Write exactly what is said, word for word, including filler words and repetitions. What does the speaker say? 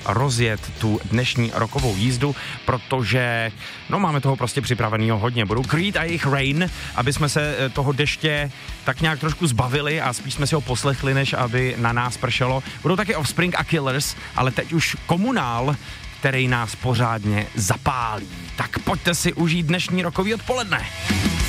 rozjet tu dnešní rokovou jízdu, protože no máme toho prostě připraveného hodně. Budou Creed a jejich Rain, aby jsme se toho deště tak nějak trošku zbavili a spíš jsme si ho poslechli, než aby na nás pršelo. Budou taky Offspring a Killers, ale teď už Komunál, který nás pořádně zapálí. Tak pojďte si užít dnešní rokový odpoledne.